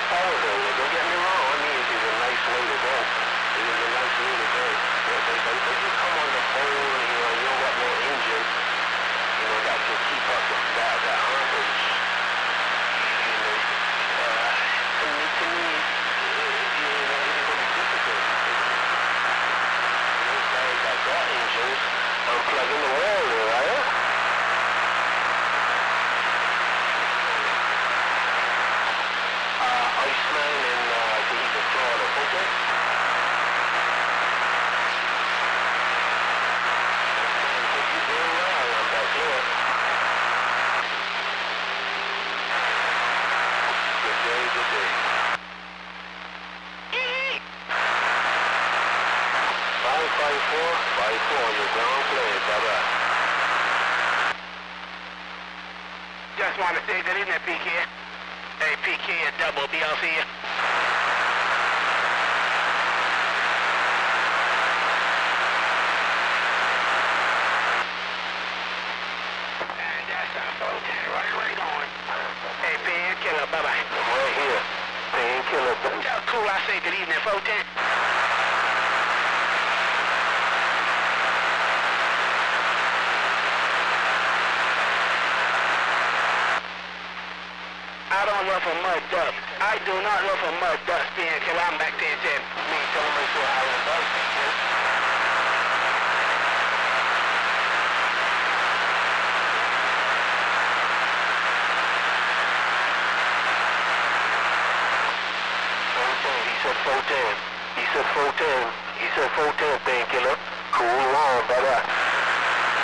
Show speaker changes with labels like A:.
A: power though. Don't get me wrong. I mean, it's a nice way to go. It is a nice way to go. But if you come on the phone, you don't got no engine, that can keep up with that average. To me, it's going to be difficult. Those guys that got engines, unplugging the wall there, right? Iceman and Tahiti, Florida, okay? Hope you're doing well. I'm back here. Good day, good day. 554, you're down play, bye-bye.
B: Just want to say good evening, PK. Hey, PK at Double B, I'll see you. And that's our Photon, right on. Hey, Painkiller, bye-bye.
A: I'm right here. Painkiller.
B: Tell Cool I say good evening, Photon. I don't love a mud duck. I do not love a mud duck, Painkiller. I'm back there, Jen.
A: Me, tell him I saw Alan Bugs. He said Photon, Painkiller. Cool on, bye-bye.